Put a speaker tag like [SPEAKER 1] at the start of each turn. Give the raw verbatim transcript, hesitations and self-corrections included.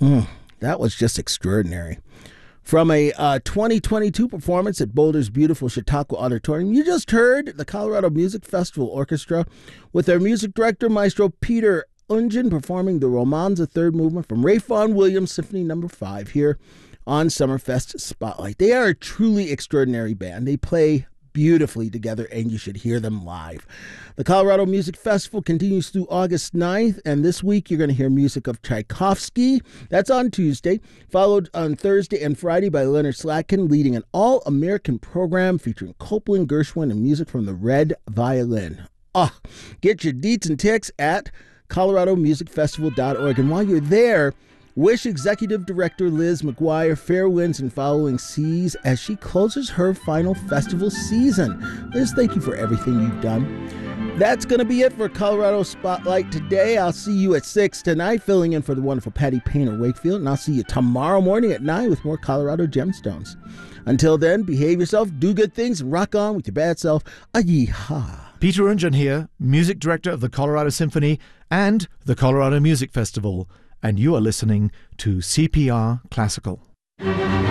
[SPEAKER 1] Mm, that was just extraordinary. From a uh, twenty twenty-two performance at Boulder's beautiful Chautauqua Auditorium, you just heard the Colorado Music Festival Orchestra with their music director, Maestro Peter Ungen, performing the Romanza Third Movement from Ralph Vaughan Williams Symphony Number Five here on Summerfest Spotlight. They are a truly extraordinary band. They play beautifully together, and you should hear them live. The Colorado Music Festival continues through August ninth, and this week you're going to hear music of Tchaikovsky. That's on Tuesday, followed on Thursday and Friday by Leonard Slatkin leading an all-American program featuring Copland, Gershwin, and music from the Red Violin. Oh, get your deets and ticks at colorado music festival dot org. And while you're there, wish Executive Director Liz McGuire fair winds and following seas as she closes her final festival season. Liz, thank you for everything you've done. That's going to be it for Colorado Spotlight today. I'll see you at six tonight, filling in for the wonderful Patty Painter Wakefield, and I'll see you tomorrow morning at nine with more Colorado Gemstones. Until then, behave yourself, do good things, and rock on with your bad self. A-yee-haw.
[SPEAKER 2] Peter Ungen here, Music Director of the Colorado Symphony and the Colorado Music Festival, and you are listening to C P R Classical.